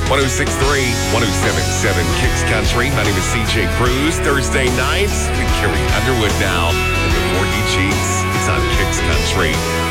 1063, 1077 Kicks Country. My name is CJ Cruz. Thursday nights with Carrie Underwood now. And before he cheats, it's on Kicks Country.